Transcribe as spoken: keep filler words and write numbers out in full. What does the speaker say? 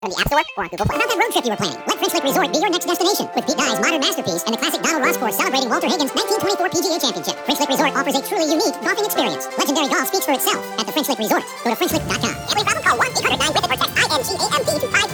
from the App Store or on Google Play. About that road trip you were planning. Let French Lick Resort be your next destination. With Pete Dye's modern masterpiece and the classic Donald Ross course celebrating Walter Higgins' nineteen twenty-four P G A Championship. French Lick Resort offers a truly unique golfing experience. Legendary golf speaks for itself at the French Lick Resort. Go to French Lick dot com. Every problem, call one eight hundred nine with it or text I N G A M D to five